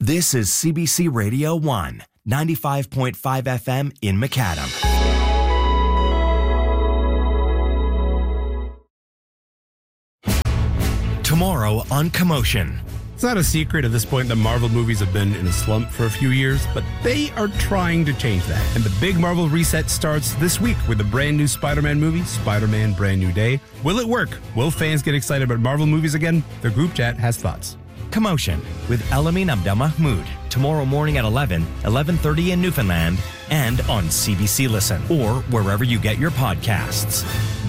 This is CBC Radio 1, 95.5 FM in Macadam. Tomorrow on Commotion. It's not a secret at this point that Marvel movies have been in a slump for a few years, but they are trying to change that. And the big Marvel reset starts this week with a brand new Spider-Man movie, Spider-Man Brand New Day. Will it work? Will fans get excited about Marvel movies again? Their group chat has thoughts. Commotion with Elamin Abdelmahmoud. Tomorrow morning at 11:30 in Newfoundland, and on CBC Listen or wherever you get your podcasts.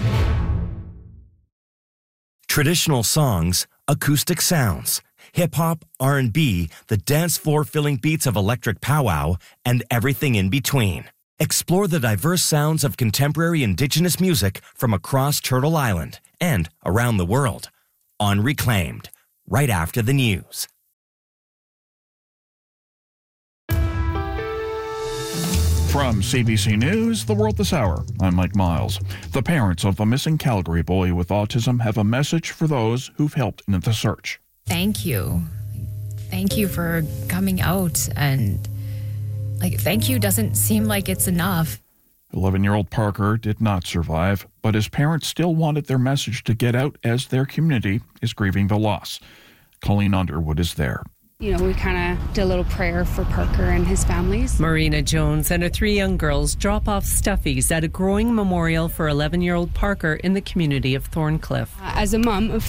Traditional songs, acoustic sounds, hip-hop, R&B, the dance floor-filling beats of electric powwow, and everything in between. Explore the diverse sounds of contemporary Indigenous music from across Turtle Island and around the world on Reclaimed, right after the news. From CBC News, The World This Hour, I'm Mike Miles. The parents of the missing Calgary boy with autism have a message for those who've helped in the search. Thank you. Thank you for coming out, and thank you doesn't seem like it's enough. 11-year-old Parker did not survive, but his parents still wanted their message to get out as their community is grieving the loss. Colleen Underwood is there. We kind of did a little prayer for Parker and his families. Marina Jones and her 3 young girls drop off stuffies at a growing memorial for 11-year-old Parker in the community of Thorncliffe. As a mom of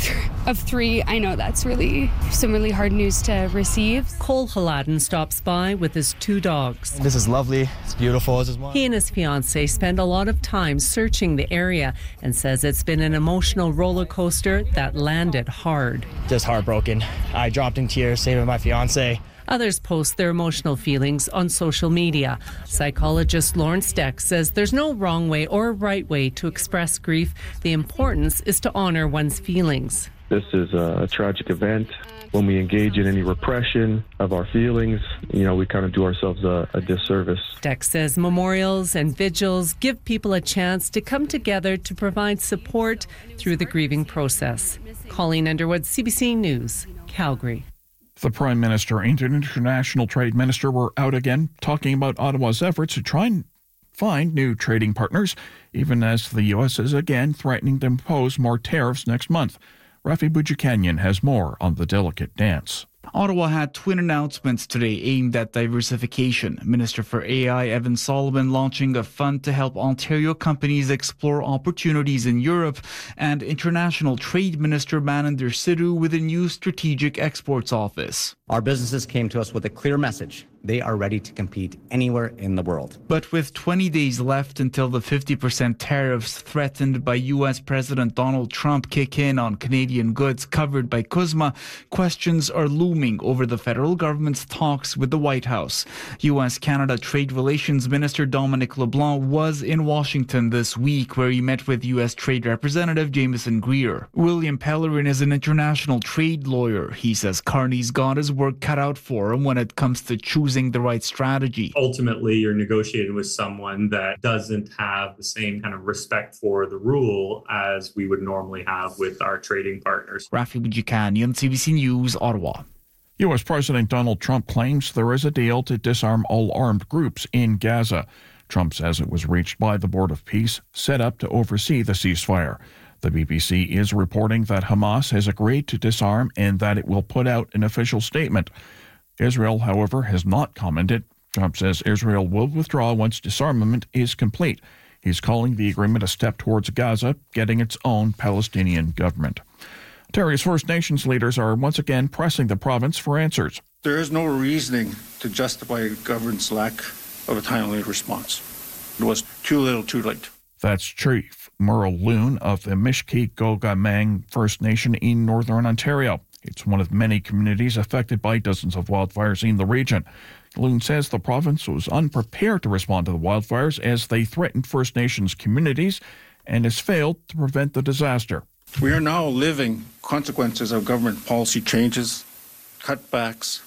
3, I know that's some really hard news to receive. Cole Haladin stops by with his 2 dogs. This is lovely. It's beautiful. He and his fiancée spend a lot of time searching the area and says it's been an emotional roller coaster that landed hard. Just heartbroken. I dropped in tears saving my fiancé. Others post their emotional feelings on social media. Psychologist Lawrence Deck says there's no wrong way or right way to express grief. The importance is to honor one's feelings. This is a tragic event. When we engage in any repression of our feelings, we kind of do ourselves a disservice. Deck says memorials and vigils give people a chance to come together to provide support through the grieving process. Colleen Underwood, CBC News, Calgary. The Prime Minister and International Trade Minister were out again talking about Ottawa's efforts to try and find new trading partners, even as the U.S. is again threatening to impose more tariffs next month. Rafi Boudjikanian has more on the delicate dance. Ottawa had twin announcements today aimed at diversification. Minister for AI Evan Solomon launching a fund to help Ontario companies explore opportunities in Europe, and International Trade Minister Maninder Sidhu with a new strategic exports office. Our businesses came to us with a clear message. They are ready to compete anywhere in the world. But with 20 days left until the 50% tariffs threatened by U.S. President Donald Trump kick in on Canadian goods covered by CUSMA, questions are looming over the federal government's talks with the White House. U.S.-Canada Trade Relations Minister Dominic LeBlanc was in Washington this week, where he met with U.S. Trade Representative Jameson Greer. William Pellerin is an international trade lawyer. He says Carney's got his work cut out for him when it comes to choosing the right strategy. Ultimately, you're negotiating with someone that doesn't have the same kind of respect for the rule as we would normally have with our trading partners. Rafi Boudjikanian, CBC News, Ottawa. U.S. President Donald Trump claims there is a deal to disarm all armed groups in Gaza. Trump says it was reached by the Board of Peace, set up to oversee the ceasefire. The BBC is reporting that Hamas has agreed to disarm and that it will put out an official statement. Israel, however, has not commented. Trump says Israel will withdraw once disarmament is complete. He's calling the agreement a step towards Gaza getting its own Palestinian government. Ontario's First Nations leaders are once again pressing the province for answers. There is no reasoning to justify the government's lack of a timely response. It was too little, too late. That's Chief Merle Loon of the Mishkik-Gogamang First Nation in Northern Ontario. It's one of many communities affected by dozens of wildfires in the region. Loon says the province was unprepared to respond to the wildfires as they threatened First Nations communities and has failed to prevent the disaster. We are now living consequences of government policy changes, cutbacks,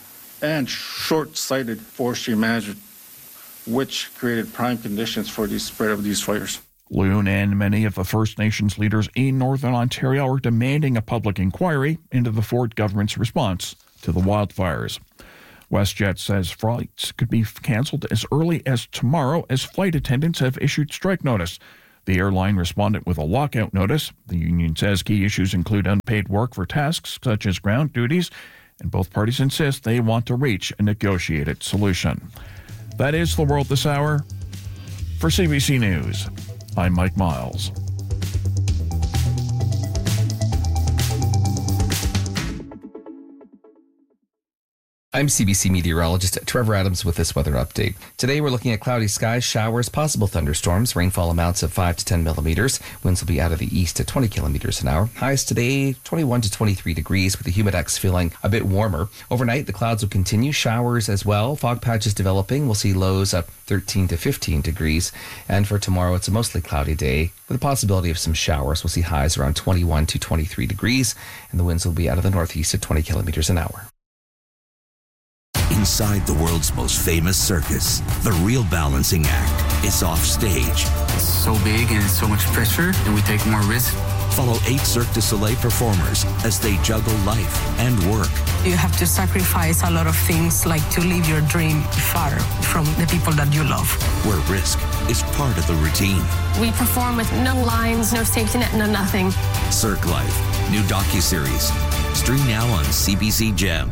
and short-sighted forestry management, which created prime conditions for the spread of these fires. Loon and many of the First Nations leaders in Northern Ontario are demanding a public inquiry into the Ford government's response to the wildfires. WestJet says flights could be canceled as early as tomorrow as flight attendants have issued strike notice. The airline responded with a lockout notice. The union says key issues include unpaid work for tasks such as ground duties, and both parties insist they want to reach a negotiated solution. That is the world this hour. For CBC News, I'm Mike Miles. I'm CBC meteorologist Trevor Adams with this weather update. Today we're looking at cloudy skies, showers, possible thunderstorms, rainfall amounts of 5 to 10 millimeters. Winds will be out of the east at 20 kilometers an hour. Highs today 21 to 23 degrees with the humidex feeling a bit warmer. Overnight the clouds will continue, showers as well. Fog patches developing. We'll see lows up 13 to 15 degrees. And for tomorrow it's a mostly cloudy day with the possibility of some showers. We'll see highs around 21 to 23 degrees and the winds will be out of the northeast at 20 kilometers an hour. Inside the world's most famous circus, the real balancing act is off stage. It's so big and it's so much pressure and we take more risk. Follow 8 Cirque du Soleil performers as they juggle life and work. You have to sacrifice a lot of things, like to live your dream far from the people that you love. Where risk is part of the routine. We perform with no lines, no safety net, no nothing. Cirque Life, new docuseries. Stream now on CBC Gem.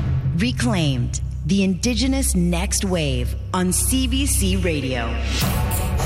Reclaimed, the Indigenous Next Wave on CBC Radio.